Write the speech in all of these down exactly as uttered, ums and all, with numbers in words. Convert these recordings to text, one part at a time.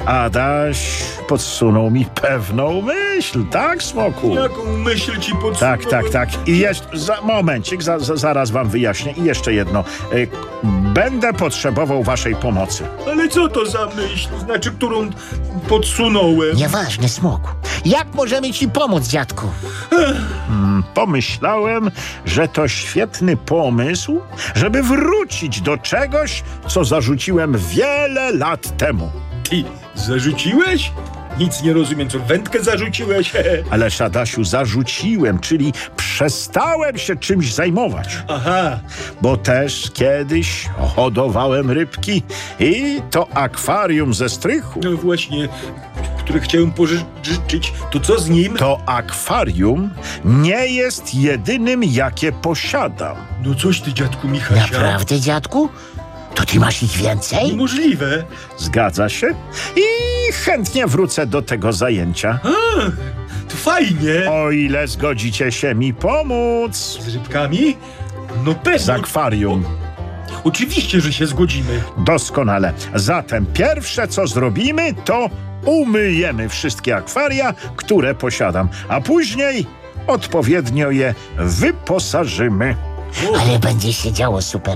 Adaś podsunął mi pewną myśl, tak, Smoku? Jaką myśl ci podsunąłem? Tak, tak, tak. I jeszcze, za, momencik, za, za, zaraz wam wyjaśnię. I jeszcze jedno. Y, Będę potrzebował waszej pomocy. Ale co to za myśl, znaczy, którą podsunąłem? Nieważne, Smoku. Jak możemy ci pomóc, dziadku? Hmm, pomyślałem, że to świetny pomysł, żeby wrócić do czegoś, co zarzuciłem wiele lat temu. Ty zarzuciłeś? Nic nie rozumiem, co wędkę zarzuciłeś? Ale Adasiu, zarzuciłem, czyli przestałem się czymś zajmować. Aha, Bo też kiedyś hodowałem rybki i to akwarium ze strychu. no właśnie, które chciałem pożyczyć, to co z nim? To akwarium nie jest jedynym, jakie posiadam. No coś ty, dziadku Michasia. Naprawdę, dziadku? To ty masz ich więcej? Niemożliwe. Zgadza się? I chętnie wrócę do tego zajęcia. Ach, to fajnie. O ile zgodzicie się mi pomóc. Z rybkami? No pewnie. Z akwarium. Oczywiście, że się zgodzimy. Doskonale. Zatem pierwsze, co zrobimy, to umyjemy wszystkie akwaria, które posiadam, a później odpowiednio je wyposażymy. Ale będzie się działo super.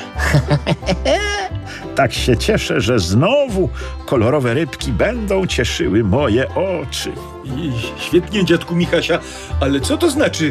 Tak się cieszę, że znowu kolorowe rybki będą cieszyły moje oczy. I świetnie, dziadku Michasia, ale co to znaczy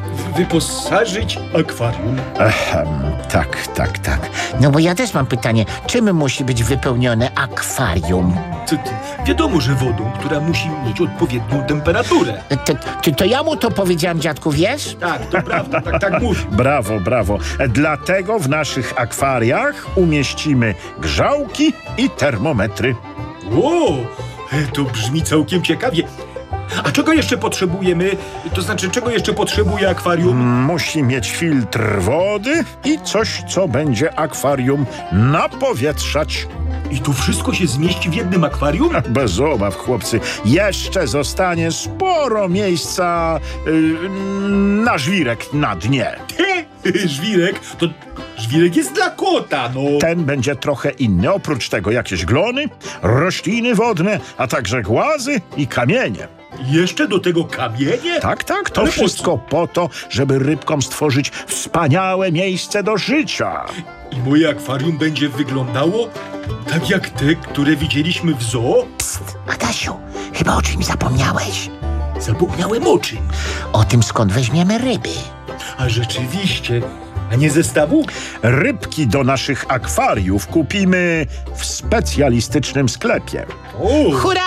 wyposażyć akwarium? Echem, tak, tak, tak. No bo ja też mam pytanie, czym musi być wypełnione akwarium? To, to, wiadomo, że wodą, która musi mieć odpowiednią temperaturę. To, to, to ja mu to powiedziałem, dziadku, wiesz? Tak, to prawda, tak, tak mówi. Brawo, brawo. Dlatego w naszych akwariach umieścimy grzałki i termometry. O, to brzmi całkiem ciekawie. A czego jeszcze potrzebujemy? To znaczy, czego jeszcze potrzebuje akwarium? Musi mieć filtr wody i coś, co będzie akwarium napowietrzać. I to wszystko się zmieści w jednym akwarium? Bez obaw, chłopcy. Jeszcze zostanie sporo miejsca yy, na żwirek na dnie. Żwirek? To żwirek jest dla kota, no. Ten będzie trochę inny. Oprócz tego jakieś glony, rośliny wodne, a także głazy i kamienie. Jeszcze do tego kamienie? Tak, tak, to Ale po wszystko po to, żeby rybkom stworzyć wspaniałe miejsce do życia. I moje akwarium będzie wyglądało tak jak te, które widzieliśmy w zoo? Psst, Adasiu, chyba o czymś zapomniałeś. Zapomniałem o czym. O tym, skąd weźmiemy ryby. A rzeczywiście, a nie zestawu? Rybki do naszych akwariów kupimy w specjalistycznym sklepie. O, Hurra!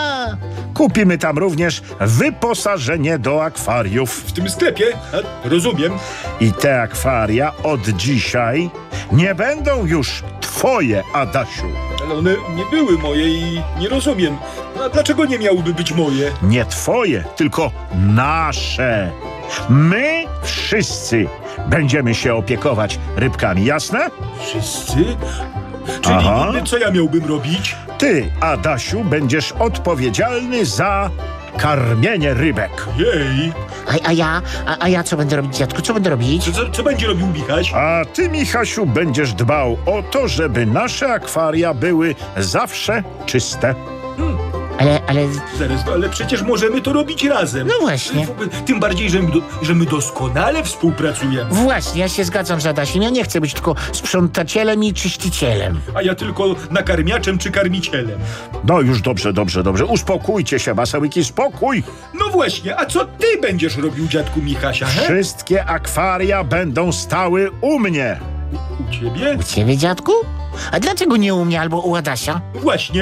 Kupimy tam również wyposażenie do akwariów. w tym sklepie? A, rozumiem. I te akwaria od dzisiaj nie będą już twoje, Adasiu. Ale one nie były moje i nie rozumiem. A dlaczego nie miałyby być moje? Nie twoje, tylko nasze. My wszyscy będziemy się opiekować rybkami, jasne? Wszyscy? Czyli Aha. co ja miałbym robić? Ty, Adasiu, będziesz odpowiedzialny za karmienie rybek. Jej, A, a ja? A, a ja co będę robić, dziadku? Co będę robić? co, co, co będzie robił Michaś? A ty, Michasiu, będziesz dbał o to, żeby nasze akwaria były zawsze czyste. Ale, ale... Zaraz, no, ale przecież możemy to robić razem. No właśnie. Tym bardziej, że my, do, że my doskonale współpracujemy. Właśnie, ja się zgadzam z Adasiem. Ja nie chcę być tylko sprzątacielem i czyścicielem. A ja tylko nakarmiaczem czy karmicielem. No już dobrze, dobrze, dobrze. Uspokójcie się, masełki, spokój. No właśnie, a co ty będziesz robił, dziadku Michasia, he? Wszystkie akwaria będą stały u mnie. U ciebie? U ciebie, dziadku? A dlaczego nie u mnie albo u Adasia? Właśnie.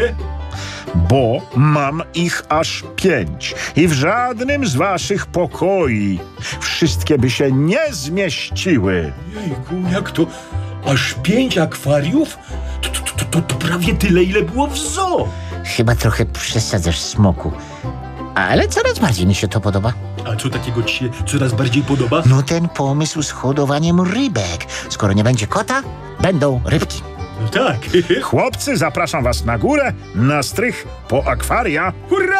Bo mam ich aż pięć i w żadnym z waszych pokoi wszystkie by się nie zmieściły. Jejku, jak to? Aż pięć akwariów? To, to, to, to, to prawie tyle, ile było w zoo. Chyba trochę przesadzasz, Smoku. Ale coraz bardziej mi się to podoba. A co takiego ci się coraz bardziej podoba? No ten pomysł z hodowaniem rybek. Skoro nie będzie kota, będą rybki. No tak. Chłopcy, zapraszam was na górę, na strych po akwaria, Hurra!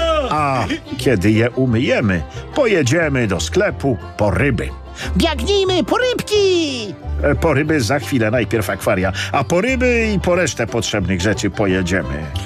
a kiedy je umyjemy, pojedziemy do sklepu po ryby. Biegnijmy po rybki! E, Po ryby za chwilę, najpierw akwaria, a po ryby i po resztę potrzebnych rzeczy pojedziemy.